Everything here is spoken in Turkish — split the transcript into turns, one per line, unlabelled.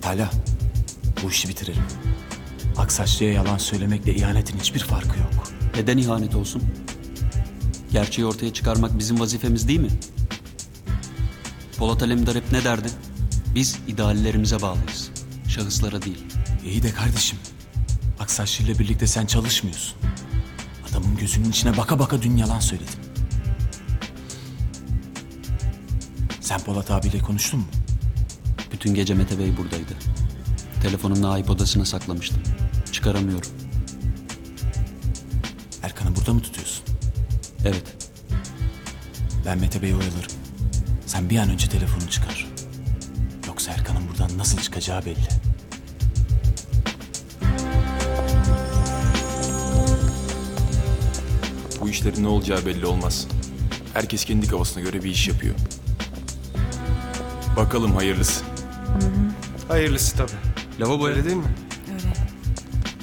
Talha, bu işi bitirelim. Aksaçlı'ya yalan söylemekle ihanetin hiçbir farkı yok.
Neden ihanet olsun? Gerçeği ortaya çıkarmak bizim vazifemiz değil mi? Polat Alemdar hep ne derdi? Biz ideallerimize bağlıyız. Şahıslara değil.
İyi de kardeşim, Aksaçlı ile birlikte sen çalışmıyorsun. Adamın gözünün içine baka baka dün yalan söyledin. Sen Polat abiyle konuştun mu?
Bütün gece Mete Bey buradaydı. Telefonunu ayıp odasına saklamıştım. Çıkaramıyorum.
Erkan'ı burada mı tutuyorsun?
Evet.
Ben Mete Bey'i oyalarım. Sen bir an önce telefonu çıkar. Yoksa Erkan'ın buradan nasıl çıkacağı belli.
Bu işlerin ne olacağı belli olmaz. Herkes kendi kafasına göre bir iş yapıyor. Bakalım hayırlısı.
Hayırlısı tabii.
Lavaboya.
Öyle değil mi?